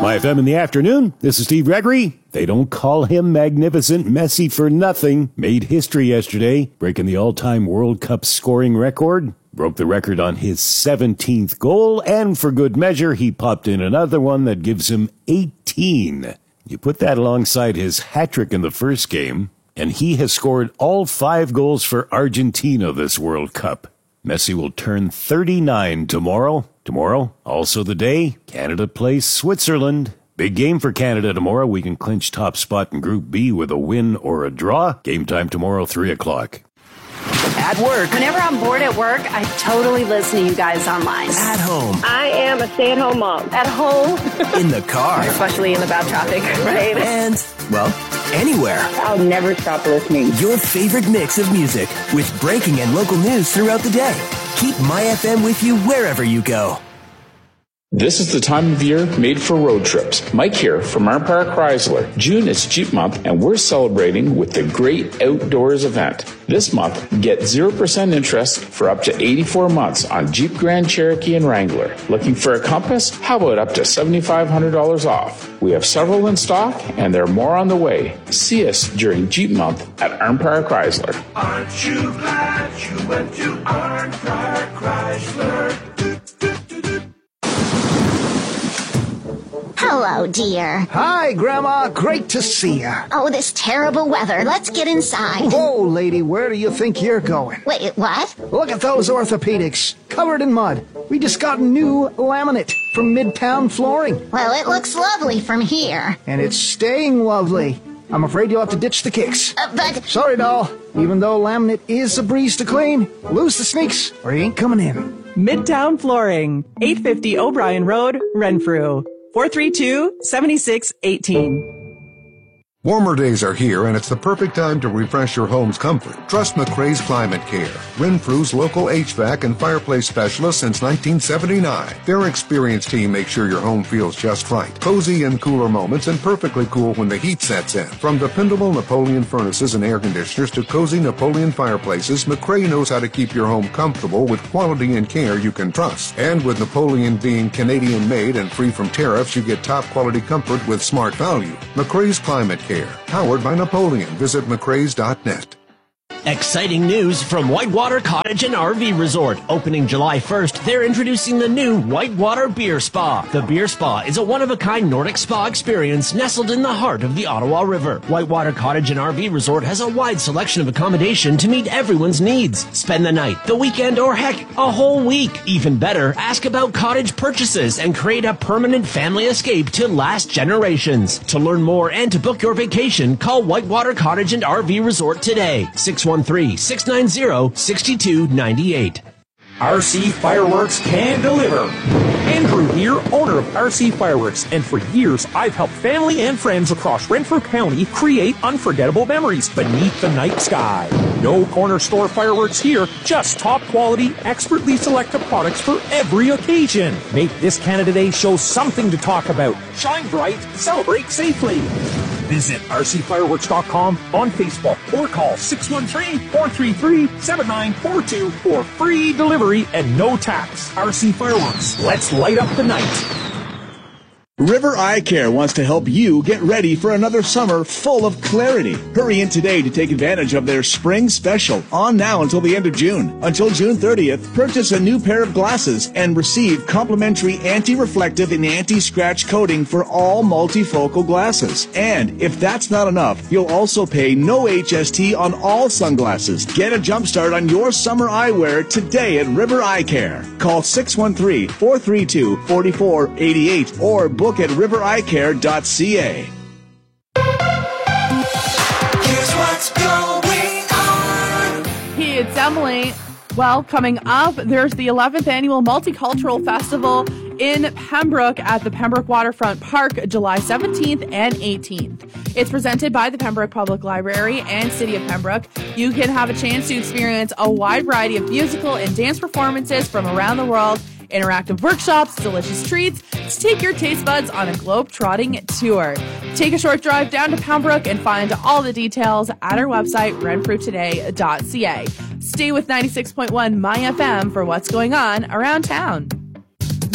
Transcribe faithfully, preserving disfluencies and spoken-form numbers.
My F M in the afternoon. This is Steve Gregory. They don't call him Magnificent Messi for nothing. Made history yesterday, breaking the all-time World Cup scoring record. Broke the record on his seventeenth goal, and for good measure, he popped in another one that gives him eighteen. You put that alongside his hat-trick in the first game, and he has scored all five goals for Argentina this World Cup. Messi will turn thirty-nine tomorrow. Tomorrow, also the day, Canada plays Switzerland. Big game for Canada tomorrow. We can clinch top spot in Group B with a win or a draw. Game time tomorrow, three o'clock. At work. Whenever I'm bored at work, I totally listen to you guys online. At home. I am a stay-at-home mom. At home. In the car. Especially in the bad traffic, right? And, well, anywhere. I'll never stop listening. Your favorite mix of music with breaking and local news throughout the day. Keep My F M with you wherever you go. This is the time of year made for road trips. Mike here from Empire Chrysler. June is Jeep month, and we're celebrating with the Great Outdoors event. This month, get zero percent interest for up to eighty-four months on Jeep Grand Cherokee and Wrangler. Looking for a Compass? How about up to seven thousand five hundred dollars off? We have several in stock, and there are more on the way. See us during Jeep month at Empire Chrysler. Aren't you glad you went to Empire Chrysler? Hello, dear. Hi, Grandma. Great to see you. Oh, this terrible weather. Let's get inside. Oh, lady, where do you think you're going? Wait, what? Look at those orthopedics, covered in mud. We just got new laminate from Midtown Flooring. Well, it looks lovely from here. And it's staying lovely. I'm afraid you'll have to ditch the kicks. Uh, but... Sorry, doll. Even though laminate is a breeze to clean, lose the sneaks or you ain't coming in. Midtown Flooring, eight fifty O'Brien Road, Renfrew. four three two, seven six one eight. Warmer days are here, and it's the perfect time to refresh your home's comfort. Trust McRae's Climate Care, Renfrew's local H V A C and fireplace specialist since nineteen seventy-nine. Their experienced team makes sure your home feels just right. Cozy in cooler moments and perfectly cool when the heat sets in. From dependable Napoleon furnaces and air conditioners to cozy Napoleon fireplaces, McRae knows how to keep your home comfortable with quality and care you can trust. And with Napoleon being Canadian-made and free from tariffs, you get top-quality comfort with smart value. McRae's Climate Care. Powered by Napoleon. Visit mccraes dot net. Exciting news from Whitewater Cottage and R V Resort. Opening July first, they're introducing the new Whitewater Beer Spa. The Beer Spa is a one-of-a-kind Nordic spa experience nestled in the heart of the Ottawa River. Whitewater Cottage and R V Resort has a wide selection of accommodation to meet everyone's needs. Spend the night, the weekend, or heck, a whole week. Even better, ask about cottage purchases and create a permanent family escape to last generations. To learn more and to book your vacation, call Whitewater Cottage and R V Resort today. six one three, six nine zero, six two nine eight. R C Fireworks can deliver. Andrew here, owner of R C Fireworks, and for years I've helped family and friends across Renfrew County create unforgettable memories beneath the night sky. No corner store fireworks here, just top quality, expertly selected products for every occasion. Make this Canada Day show something to talk about. Shine bright, celebrate safely. Visit R C fireworks dot com on Facebook or call six one three, four three three, seven nine four two for free delivery and no tax. R C Fireworks, let's light up the night. River Eye Care wants to help you get ready for another summer full of clarity. Hurry in today to take advantage of their spring special, on now until the end of June. Until June thirtieth, purchase a new pair of glasses and receive complimentary anti-reflective and anti-scratch coating for all multifocal glasses. And if that's not enough, you'll also pay no H S T on all sunglasses. Get a jump start on your summer eyewear today at River Eye Care. Call six one three, four three two, four four eight eight or book at river eye care dot c a. Here's what's going on. Hey, it's Emily. Well, coming up, there's the eleventh Annual Multicultural Festival in Pembroke at the Pembroke Waterfront Park, July seventeenth and eighteenth. It's presented by the Pembroke Public Library and City of Pembroke. You can have a chance to experience a wide variety of musical and dance performances from around the world, interactive workshops, delicious treats, to take your taste buds on a globe-trotting tour. Take a short drive down to Pembroke and find all the details at our website, renfrew today dot c a. Stay with ninety-six point one My F M for what's going on around town.